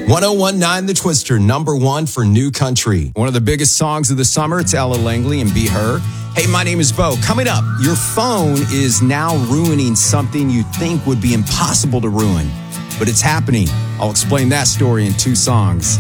1019 The Twister, number one for New Country. One of the biggest songs of the summer. It's Ella Langley and Be Her. Hey, my name is Bo. Coming up, your phone is now ruining something you think would be impossible to ruin. But it's happening. I'll explain that story in 2 songs.